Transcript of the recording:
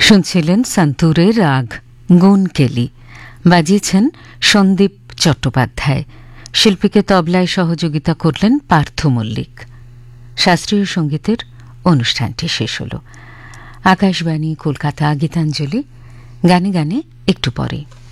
শুনছিলেন সন্তুরের রাগ গুনকেলি, বাজিয়েছেন সন্দীপ চট্টোপাধ্যায়। শিল্পীকে তবলায় সহযোগিতা করলেন পার্থ মল্লিক। শাস্ত্রীয় সঙ্গীতের অনুষ্ঠানটি শেষ হল। আকাশবাণী কলকাতা, গীতাঞ্জলি, গানে গানে একটু পরে।